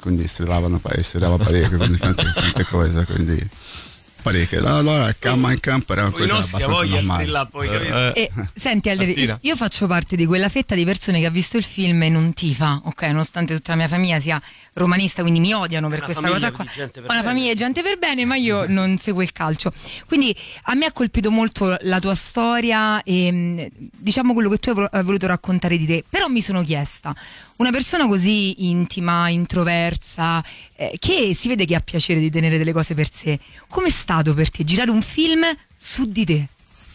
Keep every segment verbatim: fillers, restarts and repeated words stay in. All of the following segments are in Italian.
quindi si lavano si lava parecchio, quindi tante, tante cose, quindi parecchio. Allora calma in campo era una cosa abbastanza normale. Poi, eh, e, senti Alder, io faccio parte di quella fetta di persone che ha visto il film e non tifa, ok, nonostante tutta la mia famiglia sia romanista, quindi mi odiano per questa cosa qua, ma una famiglia di gente per bene, ma io non seguo il calcio, quindi a me ha colpito molto la tua storia e diciamo quello che tu hai voluto raccontare di te, però mi sono chiesta, una persona così intima, introversa, eh, che si vede che ha piacere di tenere delle cose per sé, come è stato per te girare un film su di te?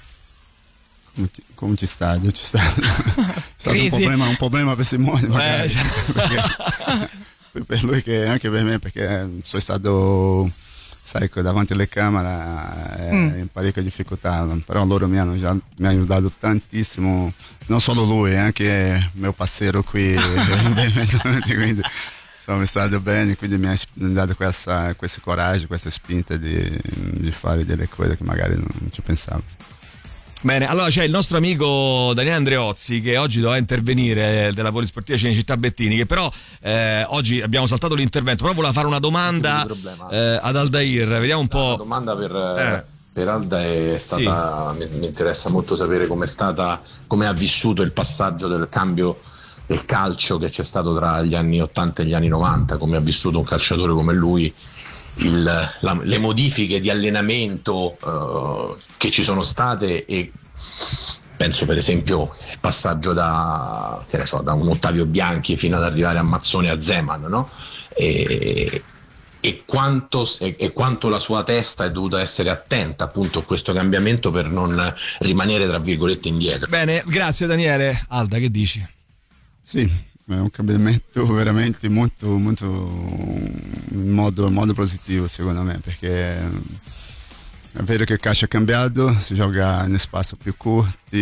Come ci, come ci sta? Ci sta. È stato un problema, un problema per Simone, magari, eh. perché, per lui che anche per me, perché sono stato, sai, davanti alle camere eh, mm. in parecchia difficoltà, però loro mi hanno, già, mi hanno aiutato tantissimo, non solo lui, anche il mio passero qui, quindi sono stato bene, quindi mi ha dato questa, questo coraggio, questa spinta di, di fare delle cose che magari non ci pensavo. Bene, allora c'è il nostro amico Daniele Andreozzi che oggi doveva intervenire, della Polisportiva Cinecittà Bettini, che però eh, oggi abbiamo saltato l'intervento, però voleva fare una domanda problema, eh, ad Aldair, vediamo un po'. La domanda per, eh. per Alda è stata, sì. mi, mi interessa molto sapere com'è stata, come ha vissuto il passaggio del cambio del calcio che c'è stato tra gli anni ottanta e gli anni novanta, come ha vissuto un calciatore come lui. Il, la, le modifiche di allenamento uh, che ci sono state, e penso per esempio il passaggio da, che ne so, da un Ottavio Bianchi fino ad arrivare a Mazzone, a Zeman, no? E, e, quanto, e, e quanto la sua testa è dovuta essere attenta appunto a questo cambiamento per non rimanere tra virgolette indietro. Bene, grazie Daniele. Alda, che dici? Sì, è un cambiamento veramente molto, molto in modo, in modo positivo secondo me, perché è vero che il calcio è cambiato, si gioca in spazi più corti,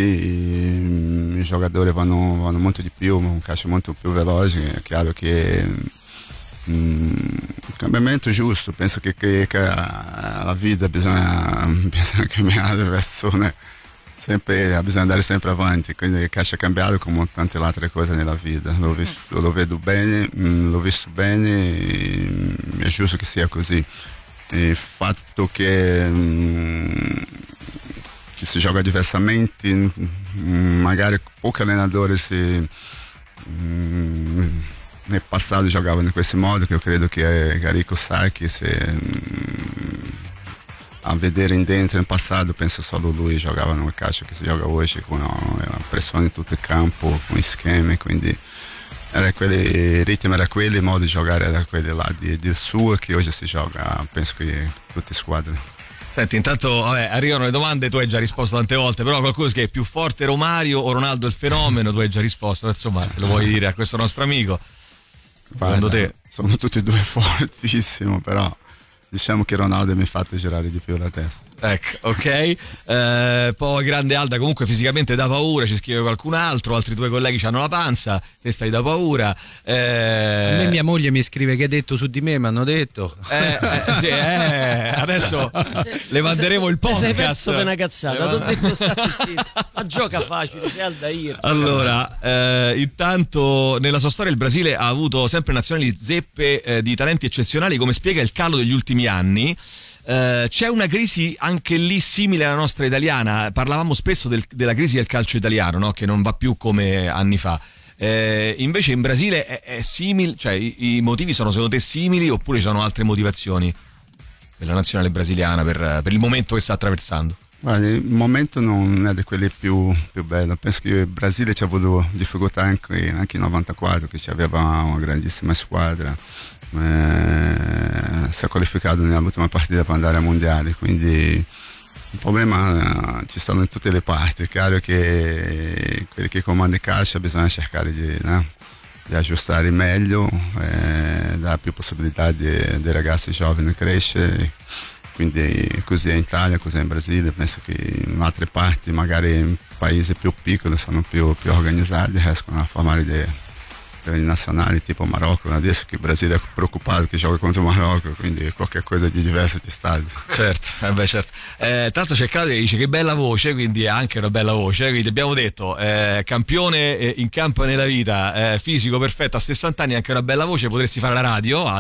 i giocatori vanno, vanno molto di più, un calcio molto più veloce, è chiaro che un cambiamento giusto, penso che, che, che la vita bisogna, bisogna cambiare le persone. Sempre, bisogna andare sempre avanti, quindi il calcio è cambiato come tante altre cose nella vita, lo, visto, lo vedo bene, l'ho visto bene, è giusto che sia così. Il fatto che, che si gioca diversamente, magari pochi allenatori si, nel passato giocavano in questo modo, che io credo che Arrigo Sacchi, se a vedere in dentro in passato penso solo lui giocava nel calcio che si gioca oggi, con una pressione in tutto il campo, con schemi, quindi era quelli, il ritmo era quello, il modo di giocare era quello là di, di suo, che oggi si gioca penso che tutte le squadre. Senti, intanto vabbè, arrivano le domande, tu hai già risposto tante volte, però qualcuno che è più forte, Romario o Ronaldo il fenomeno, tu hai già risposto, insomma se lo vuoi dire a questo nostro amico. Secondo te? Sono tutti e due fortissimo, però diciamo che Ronaldo mi ha fatto girare di più la testa. Ecco, ok. Eh, poi grande Alda, comunque fisicamente da paura, ci scrive qualcun altro, altri tuoi colleghi hanno la panza, te stai da paura. Eh... A me mia moglie mi scrive che hai detto su di me, mi hanno detto. Eh, eh, sì, eh, adesso le manderemo il podcast. Sei perso per una cazzata, ti ho detto stati ma gioca facile, c'è Aldair. Allora, eh, intanto nella sua storia il Brasile ha avuto sempre nazionali zeppe eh, di talenti eccezionali, come spiega il calo degli ultimi anni. Uh, c'è una crisi anche lì simile alla nostra italiana. Parlavamo spesso del, della crisi del calcio italiano, no? Che non va più come anni fa. Uh, invece in Brasile è, è simile, cioè i, i motivi sono secondo te simili oppure ci sono altre motivazioni per la nazionale brasiliana, per, per il momento che sta attraversando? Guarda, il momento non è di quelli più, più belli. Penso che il Brasile ci ha avuto difficoltà anche, anche in novantaquattro, che ci aveva una grandissima squadra. Eh, si è qualificato nell'ultima partita per andare ai mondiali, quindi il problema eh, ci stanno in tutte le parti. È chiaro che quelli che comandano il calcio bisogna cercare di, no, di aggiustare meglio, eh, dare più possibilità dei ragazzi giovani crescere, quindi così è in Italia, così è in Brasile. Penso che in altre parti, magari in paesi più piccoli, sono più, più organizzati, riescono a formare dei nazionali tipo Marocco. Adesso che il Brasile è preoccupato che gioca contro il Marocco, quindi qualche cosa di diverso ci sta. Certo, eh beh, certo. Eh, tra l'altro c'è Claudio che dice che bella voce, quindi è anche una bella voce, quindi abbiamo detto eh, campione in campo e nella vita, eh, fisico perfetto a sessanta anni, anche una bella voce, potresti fare la radio.